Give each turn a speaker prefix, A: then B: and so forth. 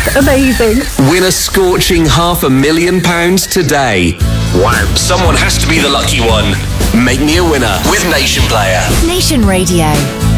A: Amazing.
B: Win a scorching £500,000 today. Wow, someone has to be the lucky one. Make me a winner with Nation Player.
C: Nation Radio.